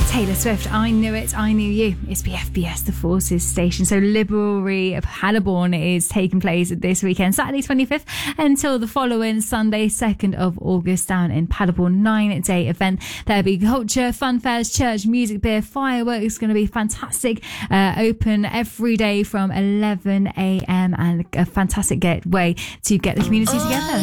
Taylor Swift, I Knew It, I Knew You. It's BFBS, the Forces station. So Library of Paderborn is taking place this weekend, Saturday 25th until the following Sunday 2nd of August down in Paderborn. 9-day event. There'll be culture, fun fairs, church, music, beer, fireworks. It's going to be fantastic. Open every day from 11 a.m. and a fantastic way to get the community together.